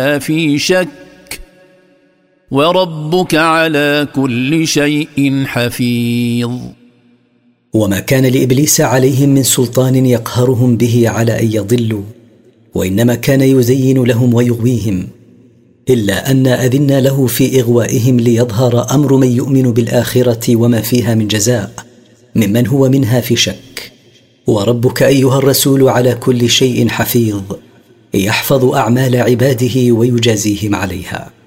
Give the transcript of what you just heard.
في شك وربك على كل شيء حفيظ. وما كان لإبليس عليهم من سلطان يقهرهم به على أن يضلوا، وإنما كان يزين لهم ويغويهم، إلا أن أذنا له في إغوائهم ليظهر أمر من يؤمن بالآخرة وما فيها من جزاء ممن هو منها في شك. وربك أيها الرسول على كل شيء حفيظ، يحفظ أعمال عباده ويجازيهم عليها.